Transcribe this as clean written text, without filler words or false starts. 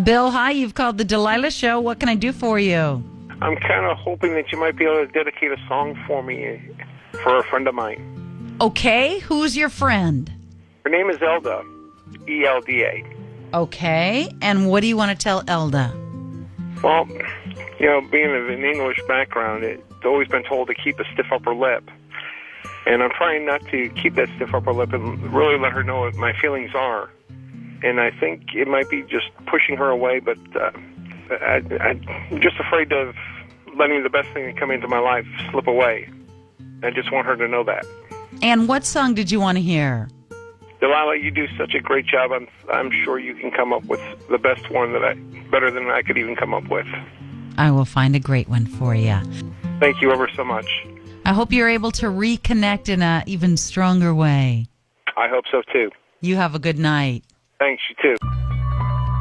Bill, hi. You've called the Delilah Show. What can I do for you? I'm kind of hoping that you might be able to dedicate a song for me for a friend of mine. Okay. Who's your friend? Her name is Elda, E-L-D-A. Okay. And what do you want to tell Elda? Well, being of an English background, it's always been told to keep a stiff upper lip. And I'm trying not to keep that stiff upper lip and really let her know what my feelings are. And I think it might be just pushing her away, but I'm just afraid of letting the best thing that come into my life slip away. I just want her to know that. And what song did you want to hear? Delilah, you do such a great job. I'm sure you can come up with the best one better than I could even come up with. I will find a great one for you. Thank you ever so much. I hope you're able to reconnect in an even stronger way. I hope so, too. You have a good night. Thanks, you too.